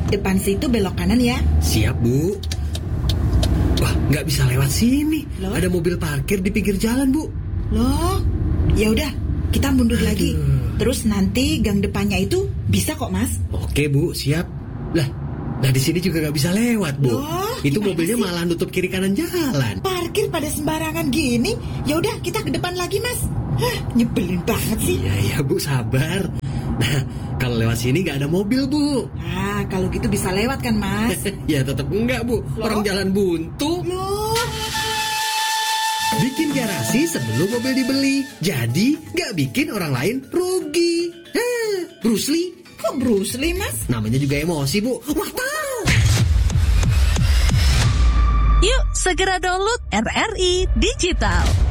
Depan situ belok kanan ya. Siap, Bu. Wah, nggak bisa lewat sini. Loh? Ada mobil parkir di pinggir jalan, Bu. Loh, ya udah, kita mundur lagi. Terus nanti gang depannya itu bisa kok, Mas. Oke, Bu, siap. Lah di sini juga nggak bisa lewat, Bu. Loh, Itu gimana mobilnya sih? malah nutup kiri kanan jalan. Parkir pada sembarangan gini. Ya udah, kita ke depan lagi, Mas. Nyebelin banget sih. Iya, Bu, sabar. Nah, kalau lewat sini nggak ada mobil, Bu. Nah, kalau gitu bisa lewat kan, Mas? Ya tetap enggak, Bu. Loh? Orang jalan buntu. Loh, Bikin garasi sebelum mobil dibeli. Jadi nggak bikin orang lain rugi. Bruce Lee. kok Bruce Lee, Mas? Namanya juga emosi, Bu. Wah, tahu. Yuk segera download RRI Digital.